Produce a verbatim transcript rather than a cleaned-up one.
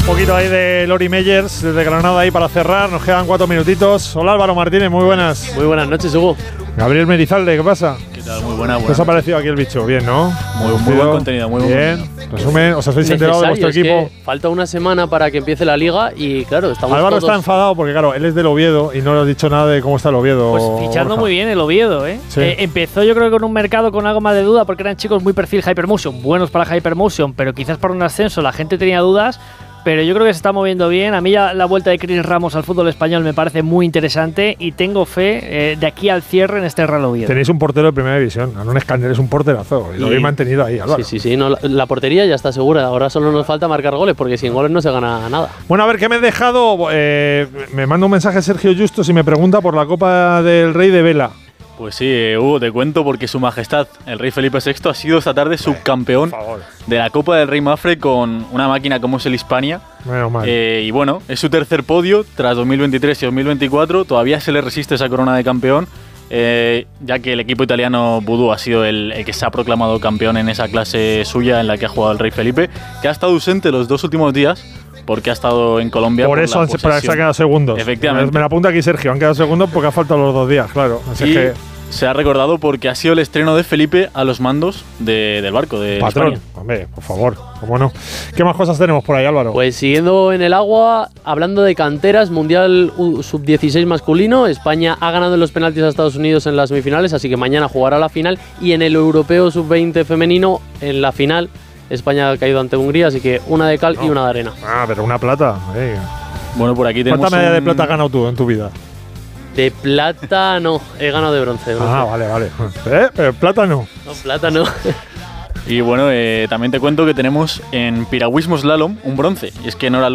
poquito ahí de Lori Meyers desde Granada ahí para cerrar. Nos quedan cuatro minutitos. Hola Álvaro Martínez, muy buenas. Muy buenas noches, Hugo. Gabriel Merizalde, ¿qué pasa? ¿Qué tal? Muy buena. ¿Qué os ha parecido aquí el bicho? Bien, ¿no? Muy, muy buen contenido, muy bien. buen Resumen, ¿os habéis enterado de vuestro es equipo? Que falta una semana para que empiece la liga y claro, estamos Álvaro todos… está enfadado porque claro, él es del Oviedo y no le has dicho nada de cómo está el Oviedo. Pues fichando Borja. muy bien el Oviedo, ¿eh? Sí. eh empezó yo creo que con un mercado con algo más de duda porque eran chicos muy perfil Hypermotion, buenos para Hypermotion, pero quizás para un ascenso la gente tenía dudas. Pero yo creo que se está moviendo bien. A mí ya la vuelta de Chris Ramos al fútbol español me parece muy interesante y tengo fe eh, de aquí al cierre en este Real Oviedo. Tenéis un portero de primera división, Aaron Escáner es un porterazo y, y lo habéis mantenido ahí, Álvaro. Sí, sí, sí. No, la, la portería ya está segura. Ahora solo nos falta marcar goles porque sin goles no se gana nada. Bueno, a ver, ¿qué me he dejado? Eh, me manda un mensaje Sergio Justos y me pregunta por la Copa del Rey de Vela. Pues sí, eh, Hugo, te cuento porque Su Majestad, el Rey Felipe sexto, ha sido esta tarde subcampeón de la Copa del Rey Mafre con una máquina como es el Hispania. Menos mal. Eh, y bueno, es su tercer podio tras dos mil veintitrés y dos mil veinticuatro. Todavía se le resiste esa corona de campeón, eh, ya que el equipo italiano Vudú ha sido el, el que se ha proclamado campeón en esa clase suya en la que ha jugado el Rey Felipe, que ha estado ausente los dos últimos días porque ha estado en Colombia. Por, por eso la han, para se posesión. ha quedado segundos. Efectivamente. Me, me la apunta aquí Sergio, han quedado segundos porque ha faltado los dos días, claro. Así Y que se ha recordado porque ha sido el estreno de Felipe a los mandos de, del barco de patrón, España. hombre, por favor, cómo no. ¿Qué más cosas tenemos por ahí, Álvaro? Pues siguiendo en el agua, hablando de canteras, Mundial sub dieciséis masculino, España ha ganado en los penaltis a Estados Unidos en las semifinales, así que mañana jugará la final, y en el Europeo sub veinte femenino, en la final, España ha caído ante Hungría, así que una de cal no. y una de arena. Ah, pero una plata. Eh. Bueno, por aquí tenemos ¿Cuánta medalla un… de plata has ganado tú en tu vida? De plata no, he ganado de bronce. de bronce. Ah, vale, vale. ¿Eh? Pero plata no. No, plata no. Y bueno, eh, también te cuento que tenemos en piragüismo slalom un bronce. Y es que Nora